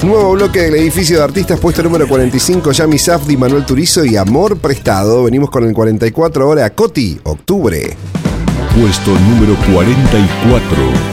Nuevo bloque del edificio de artistas, puesto número 45, Yami Safdie, Manuel Turizo y Amor Prestado. Venimos con el 44 ahora, Coti, Octubre. Puesto número 44.